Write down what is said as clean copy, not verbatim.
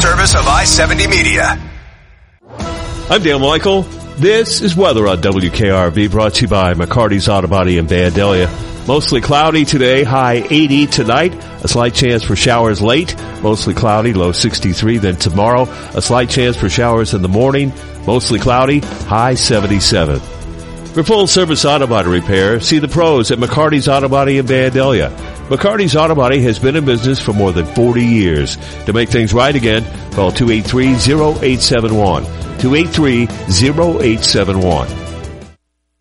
service of I-70 Media. I'm Dale Michael. This is weather on WKRV, brought to you by McCarty's Auto Body in Vandalia. Mostly cloudy today, high 80 tonight. A slight chance for showers late, mostly cloudy, low 63. Then tomorrow, a slight chance for showers in the morning, mostly cloudy, high 77. For full service auto body repair, see the pros at McCarty's Auto Body in Vandalia. McCarty's Auto Body has been in business for more than 40 years. To make things right again, call 283-0871. 283-0871.